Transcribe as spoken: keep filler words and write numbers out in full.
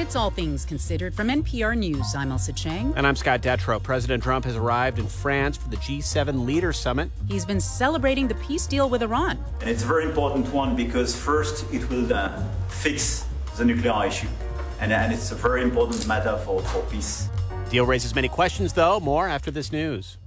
It's All Things Considered from N P R News. I'm Elsa Chang. And I'm Scott Detrow. President Trump has arrived in France for the G seven Leaders Summit. He's been celebrating the peace deal with Iran. And it's a very important one because first it will uh, fix the nuclear issue. And, and it's a very important matter for, for peace. Deal raises many questions, though. More after this news.